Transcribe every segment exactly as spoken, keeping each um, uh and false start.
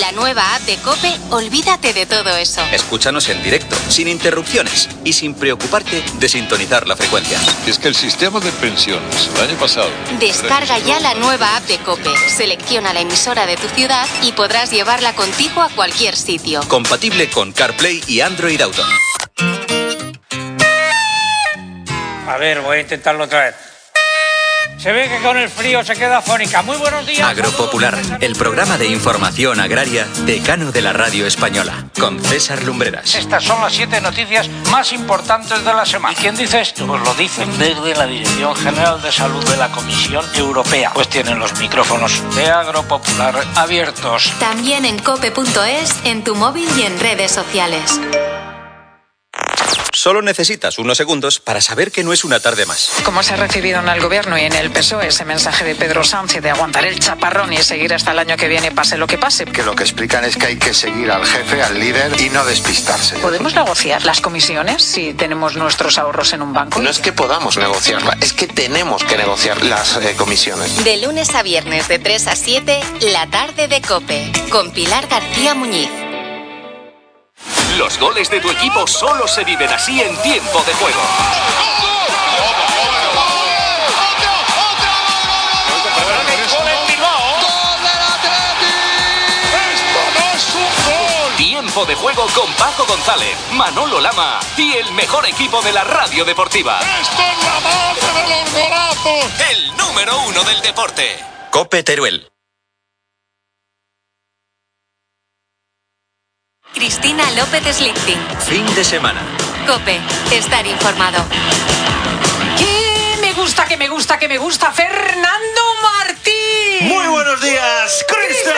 la nueva app de COPE, olvídate de todo eso. Escúchanos en directo, sin interrupciones y sin preocuparte de sintonizar la frecuencia. Es que el sistema de pensiones el año pasado... Descarga ya la nueva app de COPE, selecciona la emisora de tu ciudad y podrás llevarla contigo a cualquier sitio. Compatible con CarPlay y Android Auto. A ver, voy a intentarlo otra vez. Se ve que con el frío se queda afónica. Muy buenos días. Agropopular, el programa de información agraria decano de la radio española, con César Lumbreras. Estas son las siete noticias más importantes de la semana. ¿Y quién dice esto? Pues lo dicen desde la Dirección General de Salud de la Comisión Europea. Pues tienen los micrófonos de Agropopular abiertos. También en cope punto es, en tu móvil y en redes sociales. Solo necesitas unos segundos para saber que no es una tarde más. ¿Cómo se ha recibido en el gobierno y en el P S O E ese mensaje de Pedro Sánchez de aguantar el chaparrón y seguir hasta el año que viene, pase lo que pase? Que lo que explican es que hay que seguir al jefe, al líder y no despistarse. ¿Podemos negociar las comisiones si tenemos nuestros ahorros en un banco? No es que podamos negociarla, es que tenemos que negociar las eh, comisiones. De lunes a viernes de tres a siete, la tarde de COPE, con Pilar García Muñiz. Los goles de tu equipo solo se viven así en tiempo de juego. Tiempo de juego con Paco González, Manolo Lama y el mejor equipo de la radio deportiva. ¡Esto es la madre de los golazos! El número uno del deporte. COPE Teruel. Cristina López Slichting. Fin de semana. COPE, estar informado. ¡Qué me gusta, que me gusta, que me gusta! ¡Fernando Martín! ¡Muy buenos días, Cristian!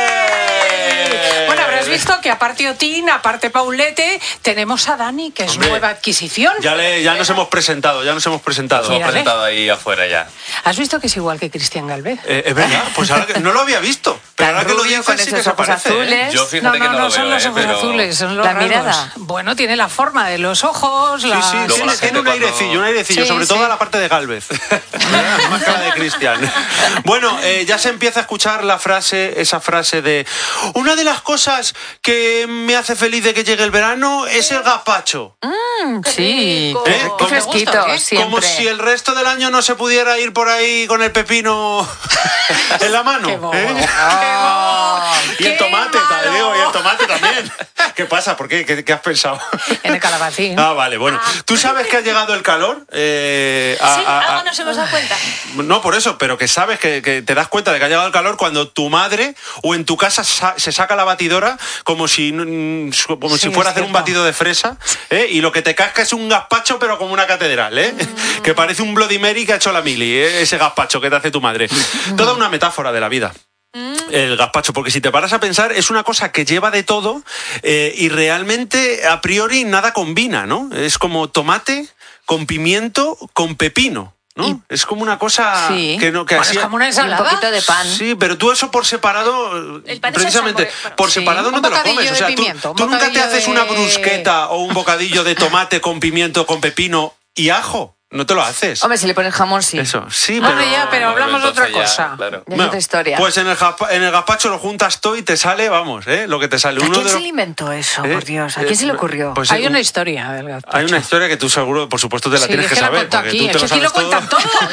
Bueno, habrás visto que aparte Otín, aparte Paulete, tenemos a Dani, que es Hombre, nueva adquisición. Ya, le, ya nos hemos presentado, ya nos hemos presentado. Nos hemos presentado ahí afuera ya. ¿Has visto que es igual que Cristian Galvez? Eh, es verdad, pues ahora que, no lo había visto. Pero ahora que lo dices con sí esos que se ojos parece. azules. Yo fíjate no, que no, no, no, lo son veo, los eh, ojos pero... azules, son los La rasgos. mirada. Bueno, tiene la forma de los ojos. Sí, la... sí, Luego tiene, la gente tiene un cuando- airecillo, un airecillo, Sí, sobre sí. todo a la parte de Galvez. Más que la de Cristian. Bueno, eh, ya se empieza a escuchar la frase, esa frase de una de las cosas que me hace feliz de que llegue el verano es el gazpacho. Mm, sí, ¿Eh? qué Como- fresquito, ¿eh? siempre. Como si el resto del año no se pudiera ir por ahí con el pepino en la mano. Qué bobo. ¿eh? Qué bobo. Y el Qué tomate, malo. tal, digo, y el tomate también. ¿Qué pasa? ¿Por qué? ¿Qué, qué has pensado? En el calabacín. Ah, vale, bueno. ¿Tú sabes que ha llegado el calor? Eh, a- Sí, a- a- algo nos hemos dado cuenta. No, por eso, pero que sabes que, que te das cuenta de que ha llegado el calor cuando tu madre o en tu casa sa- se saca la batidora como si mm, como Sí, si fuera a es hacer un cierto. batido de fresa, ¿eh? Y lo que te casca es un gazpacho pero como una catedral, ¿eh? Mm. Que parece un Bloody Mary que ha hecho la mili, ¿eh? Ese gazpacho que te hace tu madre. Toda una metáfora de la vida. El gazpacho, porque si te paras a pensar es una cosa que lleva de todo eh, y realmente a priori nada combina, ¿no? Es como tomate con pimiento con pepino, ¿no? Y- Es como una cosa Sí. que no que Bueno, así es como una Y un ensalada. poquito de pan. Sí, pero tú eso por separado, El pan es precisamente, el sabor, por Sí, separado no un te lo bocadillo comes. O de sea, tú, pimiento, un tú nunca te bocadillo haces de- una brusqueta o un bocadillo de tomate con pimiento, con pepino y ajo. No te lo haces. Hombre, si le pones jamón, sí. Eso, sí, pero... Hombre, ya, pero hablamos de otra Entonces ya, cosa. claro. Ya es otra historia. Pues en el, gazpa- en el gazpacho lo juntas todo y te sale, vamos, ¿eh? Lo que te sale. ¿A Uno quién de se los- le inventó eso, ¿Eh? por Dios? ¿A quién se le ocurrió? Pues, Hay eh, una historia del gazpacho. Hay una historia que tú seguro, por supuesto, te la Sí, tienes es que que la saber. cuento porque aquí, tú te es lo que aquí lo sabes cuentan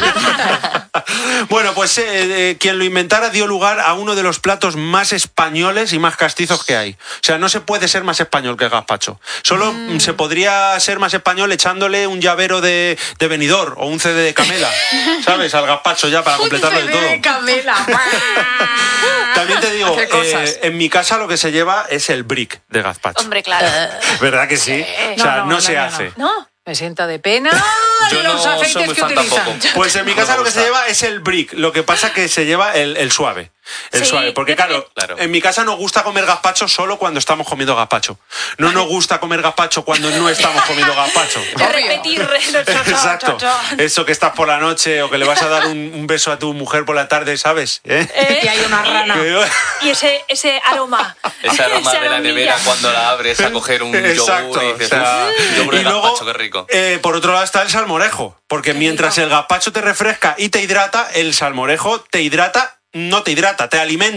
todo. Bueno, pues eh, eh, quien lo inventara dio lugar a uno de los platos más españoles y más castizos que hay. O sea, no se puede ser más español que el gazpacho. Solo mm. se podría ser más español echándole un llavero de, de Benidorm o un C D de Camela, ¿sabes? Al gazpacho ya para completarlo de todo. de Camela. También te digo, Qué cosas. eh, en mi casa lo que se lleva es el brick de gazpacho. Hombre, claro. ¿Verdad que sí? O sea, No, no, no, se no, no, hace. ¿No? Me sienta de pena Yo los no aceites soy muy que fan utilizan. tampoco. Pues en mi No casa me lo que se gusta. lleva es el brick. Lo que pasa que se lleva el, el suave. El Sí, suave. Porque yo claro, también. Claro. en mi casa nos gusta comer gazpacho solo cuando estamos comiendo gazpacho. No nos gusta comer gazpacho cuando no estamos comiendo gazpacho. De repetir. no, cho, cho, Exacto. cho, cho. Eso que estás por la noche o que le vas a dar un, un beso a tu mujer por la tarde, ¿sabes? ¿Eh? ¿Eh? Y hay una rana. Que- Y ese, ese aroma. Ese aroma Esa de la aromilla. nevera cuando la abres a coger un Exacto, yogur y dices, o sea, "Uf, yogur de y luego, gazpacho, qué rico". eh, por otro lado está el salmorejo, porque mientras el gazpacho te refresca y te hidrata, el salmorejo te hidrata, no te hidrata, te alimenta.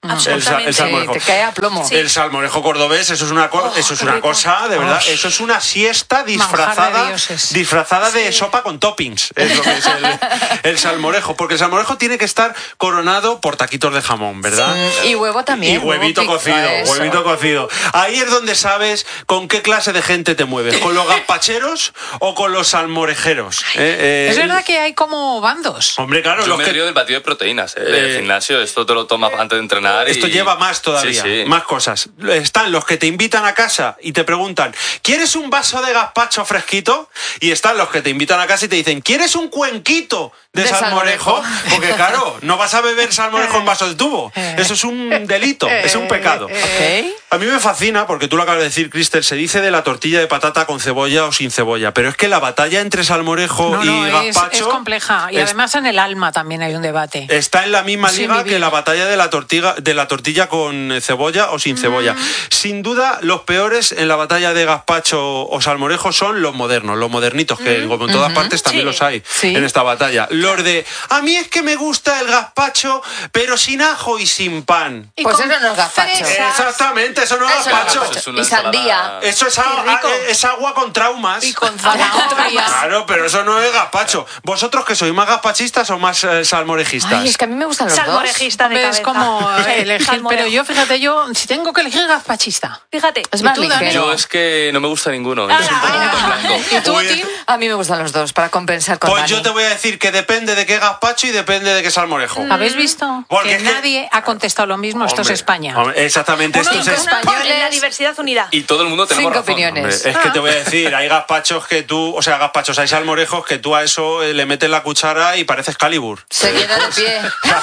Absolutamente. El, sa- el salmorejo. Sí, te cae a plomo. El salmorejo cordobés, eso es una, co- Oh, eso es qué una rico. cosa, de verdad, Oh. eso es una siesta Manjar de disfrazada, dioses. disfrazada de sopa con toppings, es lo que es el, el salmorejo, porque el salmorejo tiene que estar coronado por taquitos de jamón, ¿verdad? Sí, y huevo también. Y huevito huevo cocido, pic- eso. huevito cocido. Ahí es donde sabes con qué clase de gente te mueves, con los gazpacheros o con los salmorejeros. Eh, eh, Es verdad que hay como bandos. Hombre, claro, Yo los me que- río del batido de proteínas, ¿eh? Eh, El gimnasio, esto te lo tomas antes de entrenar. Esto y... lleva más todavía, Sí, sí. más cosas. Están los que te invitan a casa y te preguntan, ¿quieres un vaso de gazpacho fresquito? Y están los que te invitan a casa y te dicen, ¿quieres un cuenquito de, De salmorejo? salmorejo. Porque claro, no vas a beber salmorejo en vaso de tubo. Eso es un delito, es un pecado. Ok. A mí me fascina, porque tú lo acabas de decir, Cristel, se dice de la tortilla de patata con cebolla o sin cebolla, pero es que la batalla entre salmorejo No, y no, es, gazpacho es compleja. Y es- además en el alma también hay un debate. está en la misma Sí, liga mi que vida. la batalla de la tortilla de la tortilla con cebolla o sin cebolla. Sin duda, los peores en la batalla de gazpacho o salmorejo son los modernos, los modernitos, que como en todas partes también Sí. los hay Sí. en esta batalla. Los de, a mí es que me gusta el gazpacho, pero sin ajo y sin pan. Y Pues con eso no es gazpacho. fresas. Exactamente, eso no es Eso no es gazpacho. gazpacho. Es una Y sandía. ensalada. Eso es, agua- rico. es agua con traumas. Y con zanahoria. Claro, pero eso no es gazpacho. ¿Vosotros que sois más gazpachistas o más eh, salmorejistas? Ay, es que a mí me gustan los dos. Salmorejista de Hombre, cabeza. es como elegir, Salmorejo. pero yo, fíjate, yo, si tengo que elegir gazpachista. Fíjate. Es ¿Y más tú, Dani? ligero. Yo es que no me gusta ninguno. Ah, Yo soy un poco ah, en blanco. ¿Y tú, Uy, Tim? A mí me gustan los dos, para compensar con Pues Dani. yo te voy a decir que depende de qué gazpacho y depende de qué salmorejo. ¿Habéis visto? Porque Que es que- nadie ha contestado lo mismo. Esto es Hombre, España. hombre, exactamente, esto Uno es con España. españoles. En la diversidad unidad. Y todo el mundo tenemos Cinco razón. opiniones. Hombre, es que te voy a decir, hay gazpachos que tú, o sea, gazpachos, hay salmorejos que tú a eso eh, le metes la cuchara y pareces Calibur. Se queda de pie.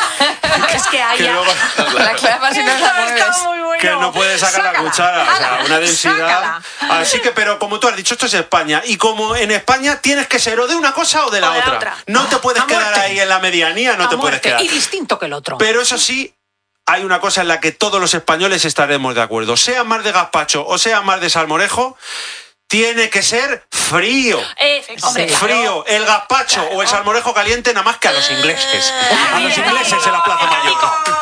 Es que hay Que ya. luego- La clavas y no la mueves. Está muy bueno. que no puedes sacar la Sácala. cuchara, o sea, Ala, una densidad. sácala. Así que, pero como tú has dicho, esto es España. Y como en España tienes que ser o de una cosa o de la, O de la otra. otra. No te puedes A quedar muerte. ahí en la medianía, no A te puedes muerte. quedar. Y distinto que el otro. Pero eso sí, hay una cosa en la que todos los españoles estaremos de acuerdo. Sea más de gazpacho o sea más de salmorejo, tiene que ser frío. Eh, hombre, claro. Frío, el gazpacho o el salmorejo caliente nada más que a los ingleses. A los ingleses en la Plaza Mayor.